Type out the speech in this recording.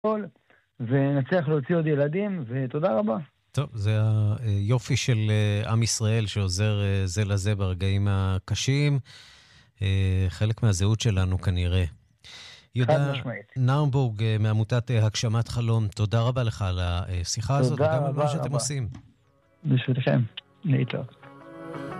ונצליח להוציא עוד ילדים, ותודה רבה. טוב, זה היופי של עם ישראל שעוזר זה לזה ברגעים הקשים. חלק מהזהות שלנו כנראה. יהודה נאומבורג מעמותת הגשמת חלום, תודה רבה לך על השיחה הזאת, וגם על מה שאתם עושים. בשבילכם, להתראות.